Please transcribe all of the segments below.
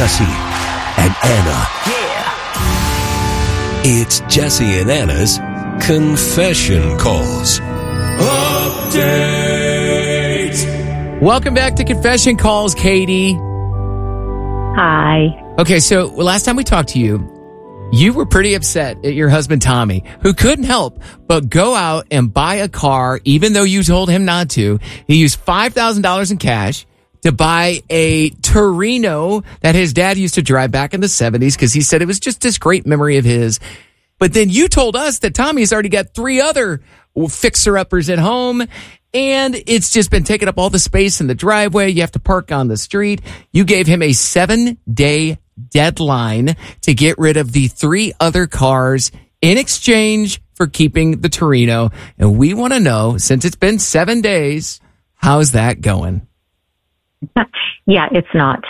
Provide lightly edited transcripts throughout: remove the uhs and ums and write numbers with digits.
Jesse and Anna. It's Jesse and Anna's Confession Calls. Update. Welcome back to Confession Calls, Katie. Hi. Okay, so last time we talked to you, you were pretty upset at your husband, Tommy, who couldn't help but go out and buy a car, even though you told him not to. He used $5,000 in cash to buy a Torino that his dad used to drive back in the 70s because he said it was just this great memory of his. But then you told us that Tommy's already got 3 other fixer-uppers at home, and it's just been taking up all the space in the driveway. You have to park on the street. You gave him a 7-day deadline to get rid of the 3 other cars in exchange for keeping the Torino. And we want to know, since it's been 7 days, how's that going? Yeah, it's not.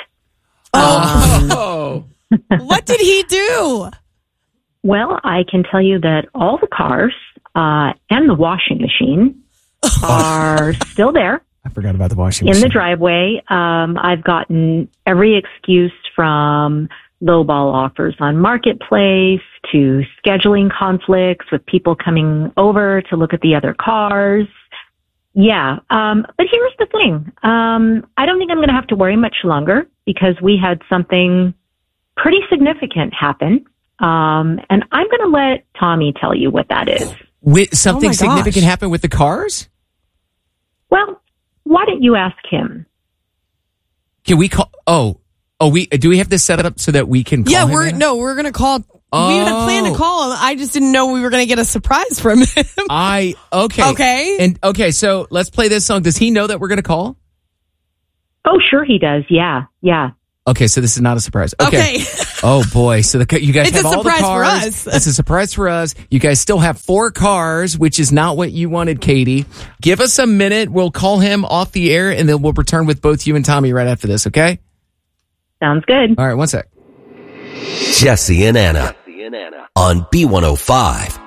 Oh. What did he do? Well, I can tell you that all the cars and the washing machine are still there. I forgot about the washing in machine. the driveway. I've gotten every excuse from lowball offers on Marketplace to scheduling conflicts with people coming over to look at the other cars. Yeah. But here's the thing. I don't think I'm going to have to worry much longer because we had something pretty significant happen. And I'm going to let Tommy tell you what that is. Something significant happened with the cars? Well, why don't you ask him? Can we call? Do we have this set up so that we can call him? Yeah, we're going to call. We had planned to call him. I just didn't know we were going to get a surprise from him. Okay. So let's play this song. Does he know that we're going to call? Oh, sure he does. Yeah. Okay, so this is not a surprise. Okay. Oh boy, so you guys have all the cars. It's a surprise for us. It's a surprise for us. You guys still have 4 cars, which is not what you wanted, Katie. Give us a minute. We'll call him off the air, and then we'll return with both you and Tommy right after this. Okay? Sounds good. All right, one sec. Jesse and Anna on B105